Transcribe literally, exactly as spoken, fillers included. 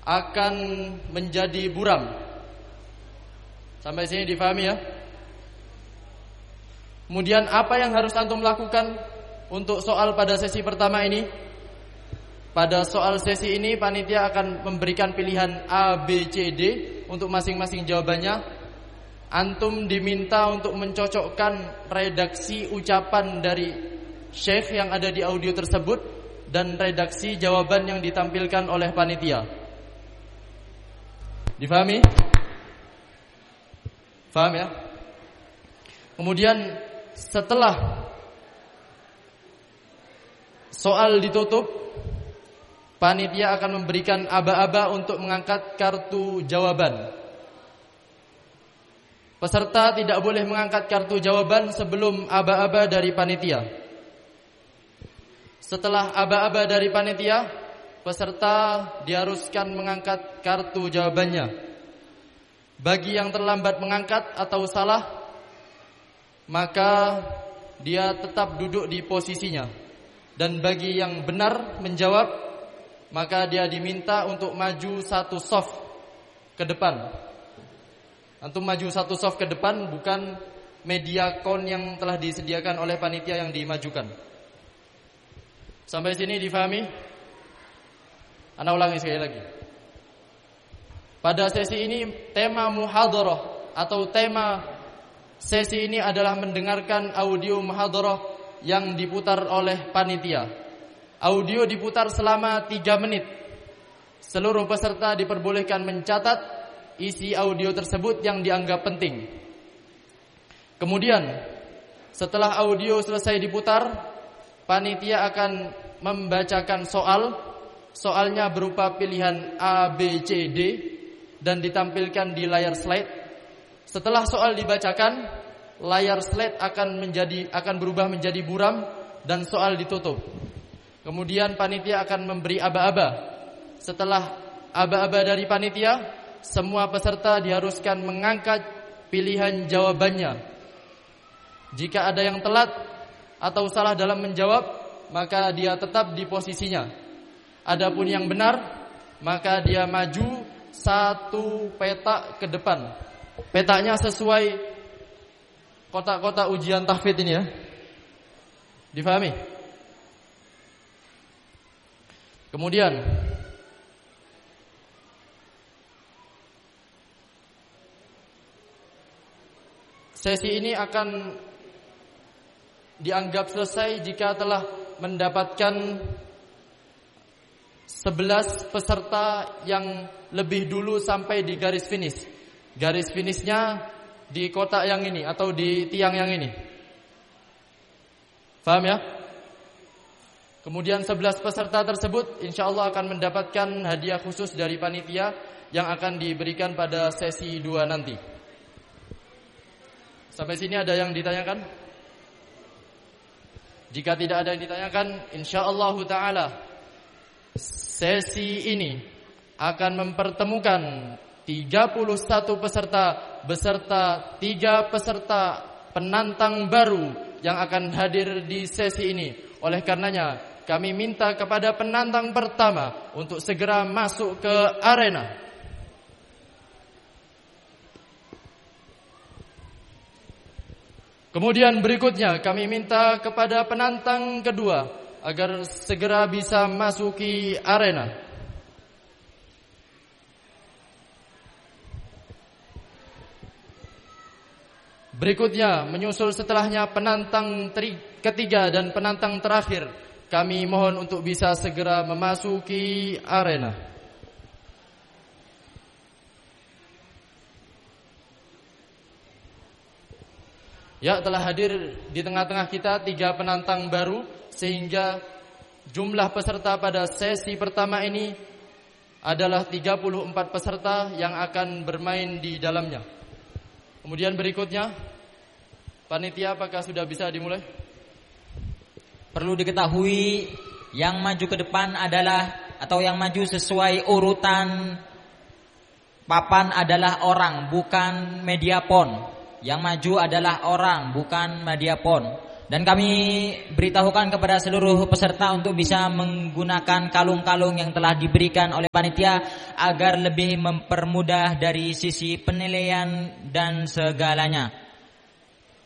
akan menjadi buram. Sampai sini difahami ya? Kemudian apa yang harus antum lakukan untuk soal pada sesi pertama ini? Pada soal sesi ini panitia akan memberikan pilihan A, B, C, D untuk masing-masing jawabannya. Antum diminta untuk mencocokkan redaksi ucapan dari syekh yang ada di audio tersebut dan redaksi jawaban yang ditampilkan oleh panitia. Difahami? Faham ya? Kemudian setelah soal ditutup, panitia akan memberikan aba-aba untuk mengangkat kartu jawaban. Peserta tidak boleh mengangkat kartu jawaban sebelum aba-aba dari panitia. Setelah aba-aba dari panitia, peserta diharuskan mengangkat kartu jawabannya. Bagi yang terlambat mengangkat atau salah, maka dia tetap duduk di posisinya. Dan bagi yang benar menjawab, maka dia diminta untuk maju satu soft ke depan. Antum maju satu soft ke depan, bukan media kon yang telah disediakan oleh panitia yang dimajukan. Sampai sini difahami? Ana ulangi sekali lagi. Pada sesi ini tema muhadharah atau tema sesi ini adalah mendengarkan audio muhadharah yang diputar oleh panitia. Audio diputar selama tiga menit. Seluruh peserta diperbolehkan mencatat isi audio tersebut yang dianggap penting. Kemudian setelah audio selesai diputar, panitia akan membacakan soal. Soalnya berupa pilihan A, B, C, D dan ditampilkan di layar slide. Setelah soal dibacakan, layar slide akan menjadi akan berubah menjadi buram dan soal ditutup. Kemudian panitia akan memberi aba-aba. Setelah aba-aba dari panitia, semua peserta diharuskan mengangkat pilihan jawabannya. Jika ada yang telat atau salah dalam menjawab, maka dia tetap di posisinya. Adapun yang benar, maka dia maju satu peta ke depan. Petanya sesuai kotak-kotak ujian tahfidz ini ya. Difahami? Kemudian sesi ini akan dianggap selesai jika telah mendapatkan sebelas peserta yang lebih dulu sampai di garis finish. Garis finishnya di kotak yang ini atau di tiang yang ini. Paham ya? Kemudian sebelas peserta tersebut insyaallah akan mendapatkan hadiah khusus dari panitia yang akan diberikan pada sesi dua nanti. Sampai sini ada yang ditanyakan? Jika tidak ada yang ditanyakan, insyaallah taala sesi ini akan mempertemukan tiga puluh satu peserta beserta tiga peserta penantang baru yang akan hadir di sesi ini. Oleh karenanya, kami minta kepada penantang pertama untuk segera masuk ke arena. Kemudian berikutnya kami minta kepada penantang kedua agar segera bisa masuki arena. Berikutnya menyusul setelahnya penantang tri- ketiga dan penantang terakhir. Kami mohon untuk bisa segera memasuki arena. Ya, telah hadir di tengah-tengah kita tiga penantang baru, sehingga jumlah peserta pada sesi pertama ini adalah tiga puluh empat peserta yang akan bermain di dalamnya. Kemudian berikutnya, panitia apakah sudah bisa dimulai? Perlu diketahui, yang maju ke depan adalah atau yang maju sesuai urutan papan adalah orang, bukan mediapon. Yang maju adalah orang, bukan mediapon. Dan kami beritahukan kepada seluruh peserta untuk bisa menggunakan kalung-kalung yang telah diberikan oleh panitia agar lebih mempermudah dari sisi penilaian dan segalanya.